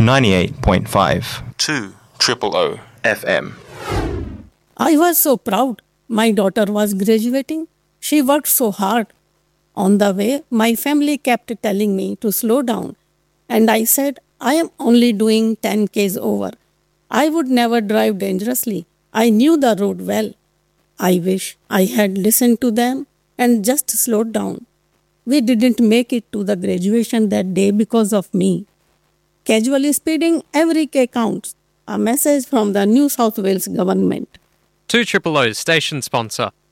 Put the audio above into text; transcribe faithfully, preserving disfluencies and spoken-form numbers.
ninety-eight point five. two triple O F M. I was so proud. My daughter was graduating. She worked so hard. On the way, my family kept telling me to slow down. And I said, I am only doing ten kays over. I would never drive dangerously. I knew the road well. I wish I had listened to them and just slowed down. We didn't make it to the graduation that day because of me. Casually speeding, every K counts. A message from the New South Wales government. two Triple O's station sponsor.